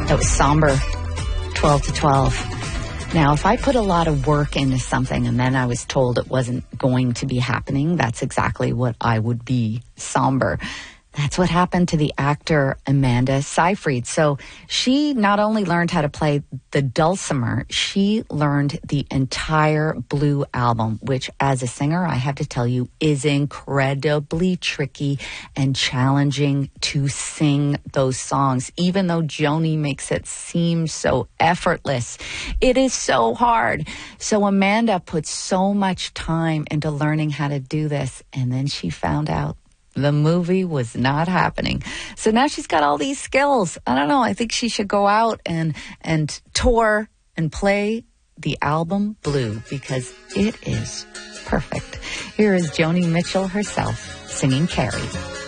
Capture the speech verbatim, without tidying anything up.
That was Somber, twelve to twelve. Now, if I put a lot of work into something and then I was told it wasn't going to be happening, that's exactly what I would be, somber. That's what happened to the actor Amanda Seyfried. So she not only learned how to play the dulcimer, she learned the entire Blue album, which as a singer, I have to tell you, is incredibly tricky and challenging to sing those songs. Even though Joni makes it seem so effortless, it is so hard. So Amanda put so much time into learning how to do this, and then she found out the movie was not happening. So now she's got all these skills. I don't know. I think she should go out and and tour and play the album Blue because it is perfect. Here is Joni Mitchell herself singing Carrie.